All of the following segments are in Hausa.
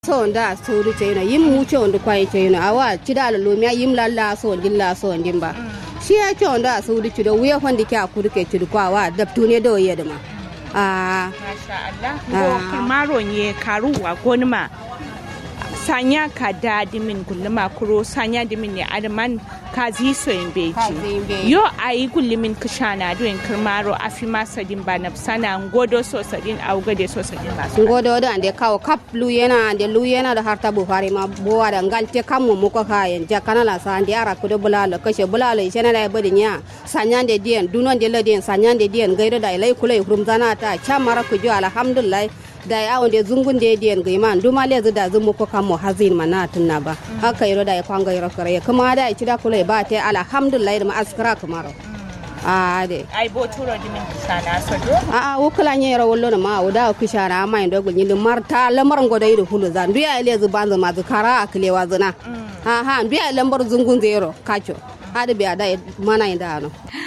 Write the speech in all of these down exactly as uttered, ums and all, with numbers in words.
so nda suru cheyno yim wucho ndu kwai cheyno awa chida lo mi yim lalla so dilla so ndimba shi ya cho nda suru chido wiya hondi kya kurke chido kwa wa dabtune do yedma ah masha Allah ko kamaro nye karuwa gonma sanya ka da dimin gulluma kuro sanya dimin ne adman kazi so in beji yo ayi gullumin kishana do in kirmaro afi masadin ba nafsana ngodo so sadin augade so sadin ba ngodo da ande kawo kap lu yana ande lu yana da harta buhari ma bowa da ngalte kammo muko kayen jakana la sa ande ara kudo bulalo kashe bulalo ishana da badinya sanya de dien dunon de ladien sanya de dien gairo da ilai kulai rumzana ta chamara kujo alhamdulillah da ya wanda zungun da yadiyan ga iman duma le da zumu ko kamo hazin mana tunna ba haka yaro da ya kwanga yaro kare kuma da ya ci da kula ba ta alhamdulillah da askara kamar a de ai bo turo dimin sana so do a a wukula ne yaro wallo ma da ku shara mai da gunyi marta lamar ngoda yi hulu zan duya le zuban zama zakara aklewa zana ha ha biya lambar zungun zero kacho hada biya da mana inda no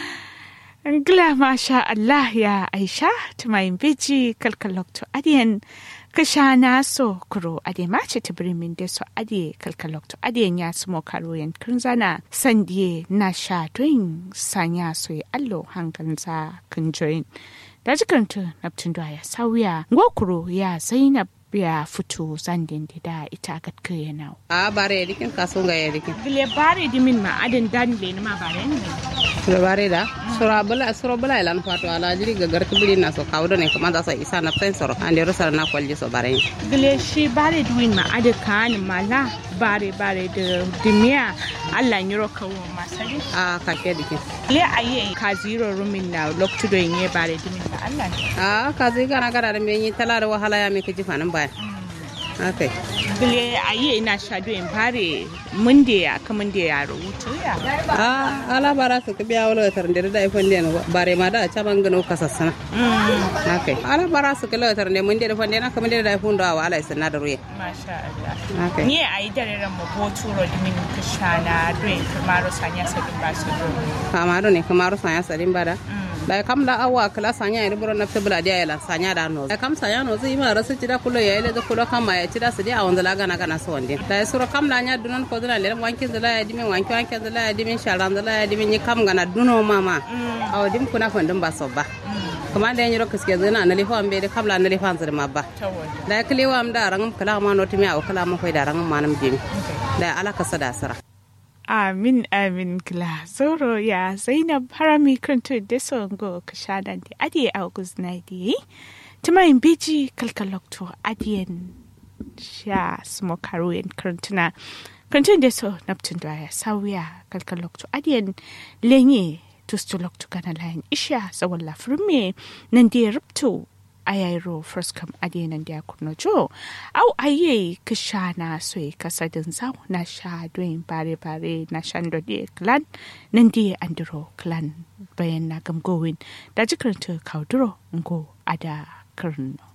Ngla masha Allah ya Aisha tumayin biji kalkalokto adiyan kashana so kuro adiye mace tibrimin de so adiye kalkalokto adiyan ya sumo karoyan kunzana sandiye na sha doin sanya so ya allo hankanza kunjoyin da jikanta naptun ya sauya ngokuro ya Zainab ya fito zandin da ita gatka yana a bare dikin kaso ga yadikin bile bare dimin ma adin dan le ma bare ne sura bare da sura bala sura bala ilan fato ala jiri ga garki bili na so kawdo ne kuma da sa isa na fen soro ande rosar na kwalji so bare bile shi bare duin ma ade kan mala bare bare da dimiya Allah nyiro kawo masari a ka ke dikin le aye ka zero rumin na lokto do yin bare dimin da Allah a ka zai kana gara da me yi talar wahala ya me kiji fanin ba okay bile ayi ina shado in bare munde ya kaman da ya rubutu ya ah ala bara su biya wala tar da da ifan den bare ma da ta bangano kasassana okay ala bara su kala tar ne munde da fande na kaman da da ifan da wala sanna da ruye masha Allah okay ni ayi dare ran mu botu ro dimin kishana do in kamaro sanya sadin ba su do kamaro ne kamaro sanya sadin ba da da kam da awa kala sanya ya rubura na tabla dia ya sanya da no da kam sanya no zai ma rasu tida kullo ya ile da kullo kam ya tida su dia wanda laga na kana so wande da sura kam da nya dunon ko dana le wankin da ya dimin wanki wankin da ya dimin sharan da ya dimin ni kam gana duno mama aw dim kuna fandin ba so ba kuma da yin rokas ke zana na lefa ambe da kabla na lefa zar ma ba da kalewa am da ran kala ma no timi aw kala ma kai da ran ma nam jimi da alaka sada sara Amin amin kila zoro ya Zainab harami kanto da songo kashadan da adiye August na di tumayin biji kalkalokto adiyen sha smo karuyen kantuna kantun da so naptun da ya sawiya kalkalokto adiyen lenye tustulokto kana lain isha sawalla frume nan da rubto ayairo first come adiyan da kurno jo au aye kishana soy kasadin zaw na sha doin bare bare na shando de clan nan di andro clan bayan na gamgowin da jikarta kauduro ngo ada karno